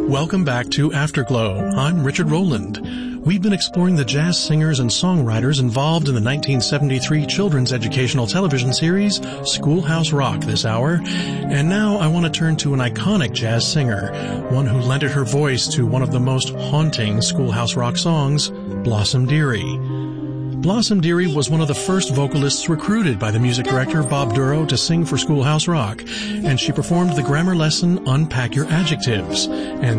Welcome back to Afterglow. I'm Richard Rowland. We've been exploring the jazz singers and songwriters involved in the 1973 children's educational television series Schoolhouse Rock this hour. And now I want to turn to an iconic jazz singer, one who lended her voice to one of the most haunting Schoolhouse Rock songs, Blossom Dearie. Blossom Dearie was one of the first vocalists recruited by the music director Bob Duro to sing for Schoolhouse Rock, and she performed the grammar lesson Unpack Your Adjectives, and